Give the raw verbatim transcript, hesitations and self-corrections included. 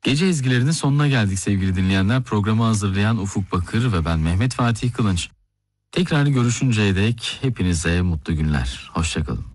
Gece ezgilerinin sonuna geldik sevgili dinleyenler. Programı hazırlayan Ufuk Bakır ve ben Mehmet Fatih Kılınç. Tekrar görüşünceye dek hepinize mutlu günler. Hoşça kalın.